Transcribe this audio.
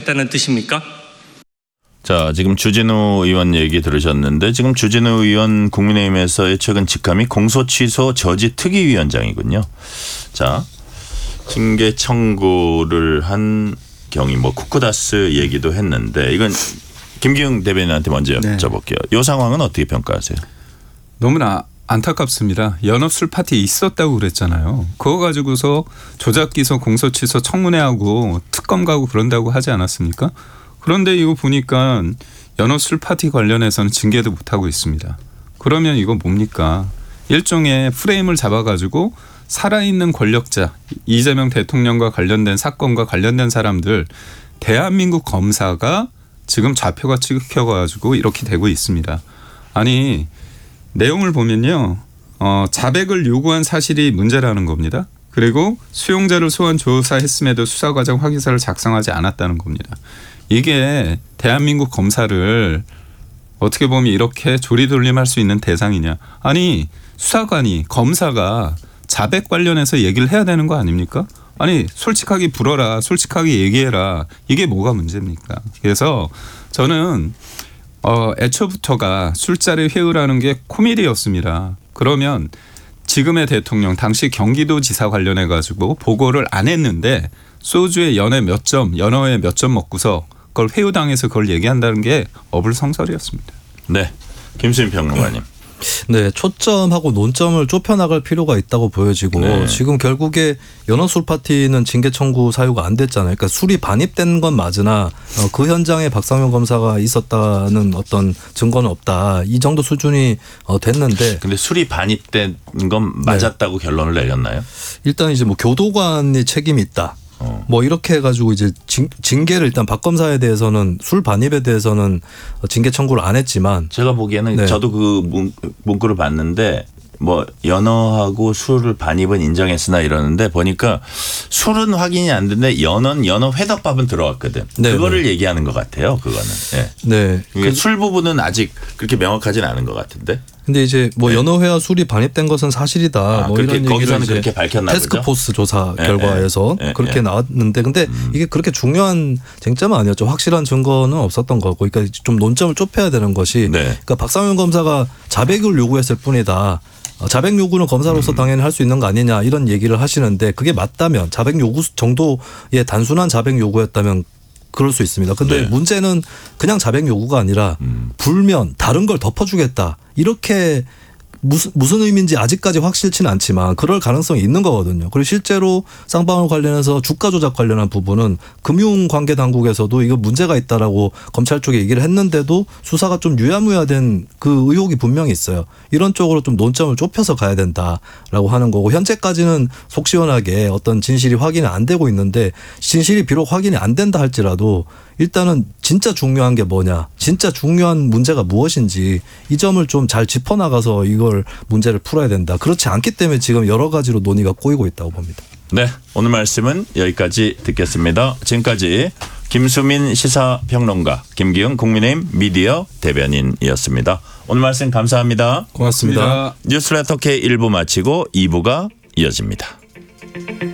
하겠다는 뜻입니까? 자, 지금 주진우 의원 얘기 들으셨는데 지금 주진우 의원 국민의힘에서의 최근 직함이 공소취소 저지 특위위원장이군요. 자, 징계 청구를 한 경위 뭐 쿠쿠다스 얘기도 했는데 이건 김기웅 대변인한테 먼저 여쭤볼게요. 이 상황은 어떻게 평가하세요? 너무나 안타깝습니다. 연합술 파티에 있었다고 그랬잖아요. 그거 가지고서 조작기소 공소취소 청문회하고 특검 가고 그런다고 하지 않았습니까? 그런데 이거 보니까 연합술 파티 관련해서는 징계도 못하고 있습니다. 그러면 이거 뭡니까? 일종의 프레임을 잡아가지고 살아있는 권력자 이재명 대통령과 관련된 사건과 관련된 사람들 대한민국 검사가 지금 좌표가 찍혀가지고 이렇게 되고 있습니다. 아니 내용을 보면요. 자백을 요구한 사실이 문제라는 겁니다. 그리고 수용자를 소환 조사했음에도 수사과정 확인서를 작성하지 않았다는 겁니다. 이게 대한민국 검사를 어떻게 보면 이렇게 조리돌림할 수 있는 대상이냐. 아니 수사관이 검사가 자백 관련해서 얘기를 해야 되는 거 아닙니까? 아니 솔직하게 불어라. 솔직하게 얘기해라. 이게 뭐가 문제입니까? 그래서 저는 애초부터가 술자리 회의라는 게 코미디였습니다. 그러면 지금의 대통령 당시 경기도지사 관련해 가지고 보고를 안 했는데 소주에 연회 몇 점, 연어회 몇 점 먹고서 그걸 회유당해서 그걸 얘기한다는 게 어불성설이었습니다. 네, 김수민 평론가님. 네, 초점하고 논점을 좁혀나갈 필요가 있다고 보여지고 지금 결국에 연합술 파티는 징계 청구 사유가 안 됐잖아요. 그러니까 술이 반입된 건 맞으나 그 현장에 박상현 검사가 있었다는 어떤 증거는 없다. 이 정도 수준이 됐는데. 근데 술이 반입된 건 맞았다고 결론을 내렸나요? 일단 이제 뭐 교도관이 책임이 있다. 뭐 이렇게 해가지고 이제 징계를 일단 박 검사에 대해서는 술 반입에 대해서는 징계 청구를 안 했지만 제가 보기에는 저도 그 문구를 봤는데 뭐 연어하고 술을 반입은 인정했으나 이러는데 보니까 술은 확인이 안 됐는데 연어 회덮밥은 들어왔거든. 그거를 얘기하는 것 같아요. 그거는. 네. 그러니까 술 부분은 아직 그렇게 명확하지는 않은 것 같은데. 근데 이제 뭐 연어회와 술이 반입된 것은 사실이다. 뭐 이런 얘기를 이제 그렇게 밝혔나 보죠. 태스크포스 조사 결과에서 그렇게 나왔는데 근데 이게 그렇게 중요한 쟁점은 아니었죠. 확실한 증거는 없었던 거고. 그러니까 좀 논점을 좁혀야 되는 것이 그러니까 박상현 검사가 자백을 요구했을 뿐이다. 자백 요구는 검사로서 당연히 할 수 있는 거 아니냐 이런 얘기를 하시는데 그게 맞다면 자백 요구 정도의 단순한 자백 요구였다면 그럴 수 있습니다. 근데 문제는 그냥 자백 요구가 아니라 불면 다른 걸 덮어주겠다. 이렇게 무슨 의미인지 아직까지 확실치는 않지만 그럴 가능성이 있는 거거든요. 그리고 실제로 쌍방울 관련해서 주가 조작 관련한 부분은 금융관계당국에서도 이거 문제가 있다라고 검찰 쪽에 얘기를 했는데도 수사가 좀 유야무야된 그 의혹이 분명히 있어요. 이런 쪽으로 좀 논점을 좁혀서 가야 된다라고 하는 거고 현재까지는 속 시원하게 어떤 진실이 확인이 안 되고 있는데 진실이 비록 확인이 안 된다 할지라도 일단은 진짜 중요한 게 뭐냐, 진짜 중요한 문제가 무엇인지 이 점을 좀 잘 짚어나가서 이걸 문제를 풀어야 된다. 그렇지 않기 때문에 지금 여러 가지로 논의가 꼬이고 있다고 봅니다. 네, 오늘 말씀은 여기까지 듣겠습니다. 지금까지 김수민 시사평론가, 김기웅 국민의힘 미디어 대변인이었습니다. 오늘 말씀 감사합니다. 고맙습니다. 뉴스레터 K 1부 마치고 2부가 이어집니다.